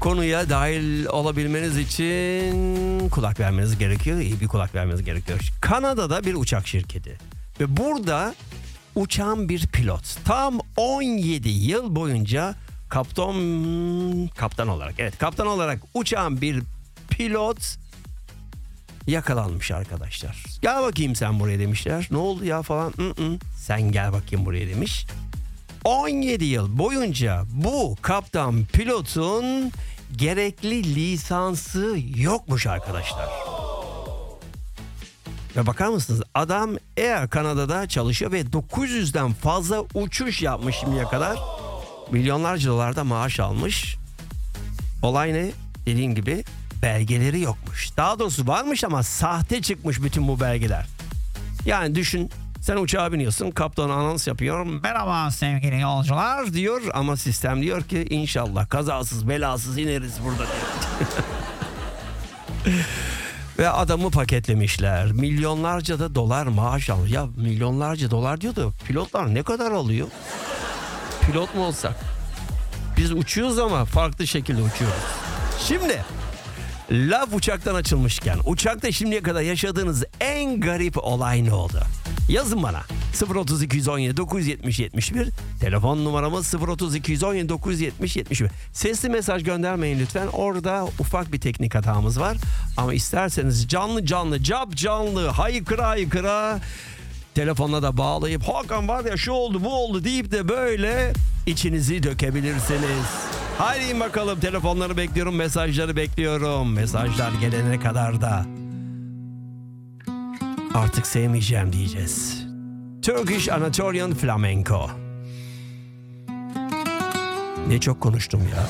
konuya dahil olabilmeniz için kulak vermeniz gerekiyor. İyi bir kulak vermeniz gerekiyor. Kanada'da bir uçak şirketi ve burada uçan bir pilot tam 17 yıl boyunca kaptan olarak uçan bir pilot yakalanmış arkadaşlar. Gel bakayım sen buraya demişler. Ne oldu ya falan. Sen gel bakayım buraya demiş. 17 yıl boyunca bu kaptan pilotun gerekli lisansı yokmuş arkadaşlar. Ve bakar mısınız? Adam Air Canada'da çalışıyor ve 900'den fazla uçuş yapmış şimdiye kadar. Milyonlarca dolarda maaş almış. Olay ne? Dediğim gibi belgeleri yokmuş. Daha doğrusu varmış ama sahte çıkmış bütün bu belgeler. Yani düşün, sen uçağa biniyorsun, kaptan anons yapıyor. Merhaba sevgili yolcular diyor ama sistem diyor ki inşallah kazasız belasız ineriz burada diyor. Ve adamı paketlemişler. Milyonlarca da dolar maaş alıyor. Ya milyonlarca dolar diyor da pilotlar ne kadar alıyor? Pilot mu olsak? Biz uçuyoruz ama farklı şekilde uçuyoruz. Şimdi laf uçaktan açılmışken uçakta şimdiye kadar yaşadığınız en garip olay ne oldu? Yazın bana. 030 217 970 71 telefon numaramız 030 217 970 71. Sesli mesaj göndermeyin lütfen. Orada ufak bir teknik hatamız var. Ama isterseniz canlı canlı haykıra telefonla da bağlayıp Hakan var ya şu oldu bu oldu deyip de böyle içinizi dökebilirsiniz. Haydi bakalım, telefonları bekliyorum, mesajları bekliyorum. Mesajlar gelene kadar da artık sevmeyeceğim diyeceğiz. Turkish Anatolian Flamenco. Ne çok konuştum ya.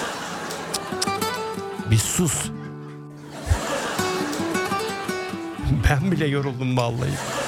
Bir sus. Ben bile yoruldum vallahi.